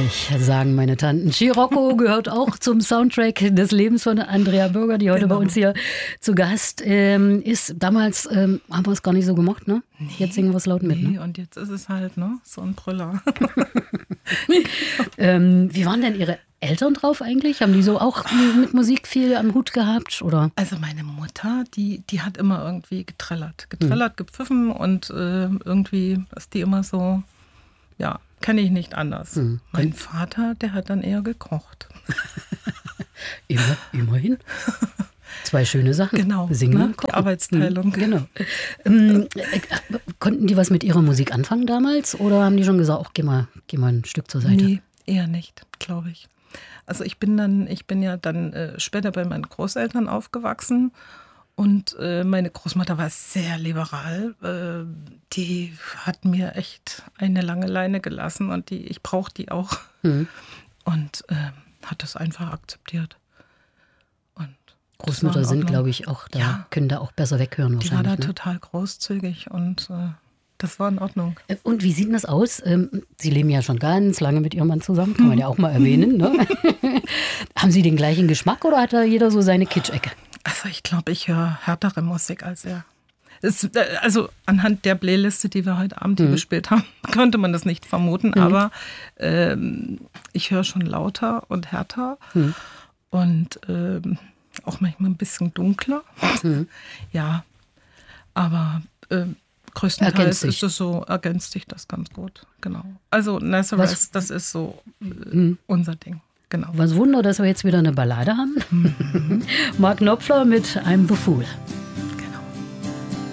Richtig, sagen meine Tanten. Scirocco gehört auch zum Soundtrack des Lebens von Andrea Bürger, die heute bei uns hier zu Gast ist. Damals haben wir es gar nicht so gemacht, ne? Nee, jetzt singen wir es laut mit, ne? Und jetzt ist es halt, ne? So ein Brüller. Wie waren denn Ihre Eltern drauf eigentlich? Haben die so auch mit Musik viel am Hut gehabt, oder? Also meine Mutter, die hat immer irgendwie getrellert, gepfiffen und irgendwie ist die immer so, ja, kenne ich nicht anders. Mein Vater, der hat dann eher gekocht. Immerhin. Zwei schöne Sachen. Genau, Singen ne? und kochen. Die Arbeitsteilung. Genau. Konnten die was mit ihrer Musik anfangen damals? Oder haben die schon gesagt, geh mal ein Stück zur Seite? Nee, eher nicht, glaube ich. Also ich bin ja dann später bei meinen Großeltern aufgewachsen und meine Großmutter war sehr liberal. Die hat mir echt eine lange Leine gelassen und ich brauche die auch. Und hat das einfach akzeptiert. Und Großmütter sind, glaube ich, auch da, können da auch besser weghören wahrscheinlich. Die war da total großzügig und das war in Ordnung. Und wie sieht denn das aus? Sie leben ja schon ganz lange mit Ihrem Mann zusammen, kann man ja auch mal erwähnen. Ne? Haben Sie den gleichen Geschmack oder hat da jeder so seine Kitschecke? Also ich glaube, ich höre härtere Musik als er. Also anhand der Playliste, die wir heute Abend hier gespielt haben, konnte man das nicht vermuten. Aber ich höre schon lauter und härter und auch manchmal ein bisschen dunkler. Ja, aber größtenteils ist es so, ergänzt sich das ganz gut. Genau. Also Nazareth, das ist so unser Ding. Genau. Was Wunder, dass wir jetzt wieder eine Ballade haben. Mark Knopfler mit I'm the Fool.